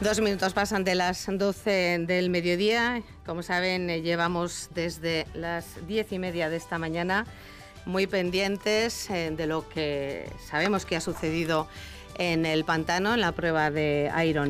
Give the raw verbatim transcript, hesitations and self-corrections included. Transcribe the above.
Dos minutos pasan de las doce del mediodía. Como saben, llevamos desde las diez y media de esta mañana muy pendientes de lo que sabemos que ha sucedido en el pantano, en la prueba de Iron